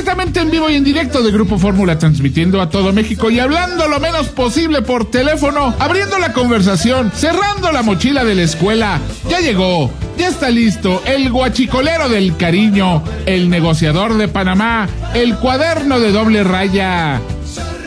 Completamente en vivo y en directo de Grupo Fórmula, transmitiendo a todo México y hablando lo menos posible por teléfono, abriendo la conversación, cerrando la mochila de la escuela. Ya llegó, ya está listo, el guachicolero del cariño, el negociador de Panamá, el cuaderno de doble raya.